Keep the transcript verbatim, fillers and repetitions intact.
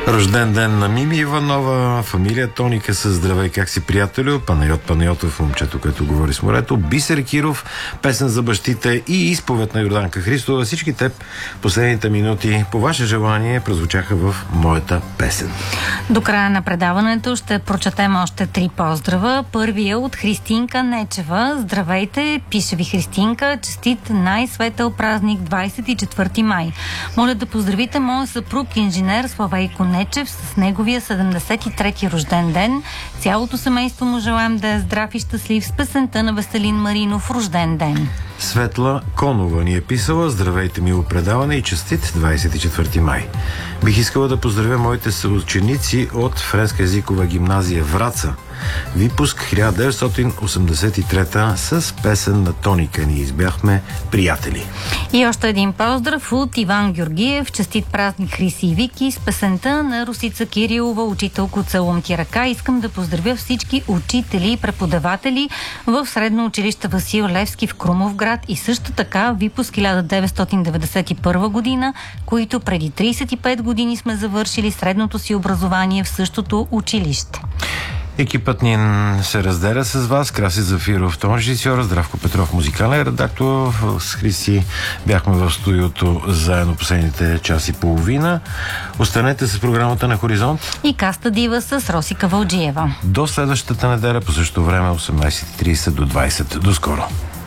Рожден ден на Мими Иванова, фамилия Тоника с здравей, как си, приятелю? Панайот Панайотов, момчето, което говори с морето, Бисер Киров, песен за бащите и изповед на Йорданка Христова. Всички теб последните минути по ваше желание прозвучаха в моята песен. До края на предаването ще прочетем още три поздрава. Първия от Христинка Нечева. Здравейте, пише ви Христинка, честит най-светъл празник двадесет и четвърти май. Моля да поздравите моя съпруг инженер Славейко Нечев с неговия седемдесет и трети рожден ден. Цялото семейство му желаем да е здрав и щастлив с песента на Веселин Маринов рожден ден. Светла Конова ни е писала: здравейте, мило предаване и честит двадесет и четвърти май. Бих искала да поздравя моите съученици от Френска езикова гимназия Враца. Випуск хиляда деветстотин осемдесет и трета с песен на Тоника. Ние избяхме приятели. И още един поздрав от Иван Георгиев. Честит празник, Хриси и Вики, с песента на Русица Кирилова, учителко Целум ти ръка. Искам да поздравя всички учители и преподаватели в Средно училище Васил Левски в Крумовград и също така Випуск хиляда деветстотин деветдесет и първа година, които преди тридесет и пет години сме завършили средното си образование в същото училище. Екипът ни се разделя с вас. Краси Зафиров, тон режисьор, Здравко Петров, музикален редактор. С Хриси бяхме в студиото заедно последните час и половина. Останете с програмата на Хоризонт и Каста Дива с Росика Вълджиева. До следващата неделя по същото време, осемнадесет и тридесет до двадесет. До скоро!